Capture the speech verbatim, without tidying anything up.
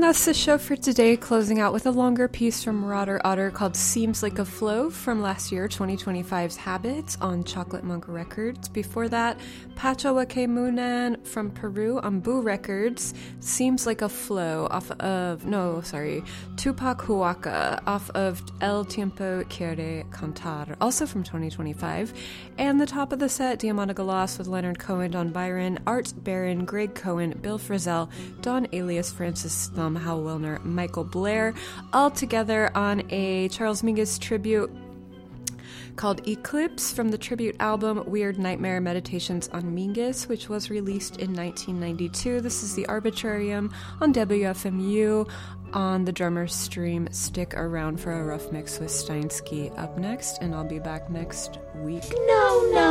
That's the show for today, closing out with a longer piece from Marauder Otter called Seems Like a Flow from last year, twenty twenty-five's Habits on Chocolate Monk Records. Before that, Pachawakemunan from Peru on Boo Records, Seems Like a Flow off of, no, sorry, Tupac Huaca off of El Tiempo Quiere Cantar, also from twenty twenty-five. And the top of the set, Diamanda Galas with Leonard Cohen, Don Byron, Art Barron, Greg Cohen, Bill Frisell, Don Alias, Francis Thumb, Hal Wilner, Michael Blair, all together on a Charles Mingus tribute called Eclipse from the tribute album Weird Nightmare Meditations on Mingus, which was released in nineteen ninety-two. This is the Arbitrarium on W F M U on the Drummer's Stream. Stick around for a rough mix with Steinsky up next, and I'll be back next week. No, no.